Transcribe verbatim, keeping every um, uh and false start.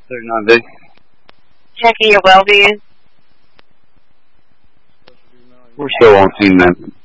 thirty-nine big. Checking your well-being. We're still on scene, man.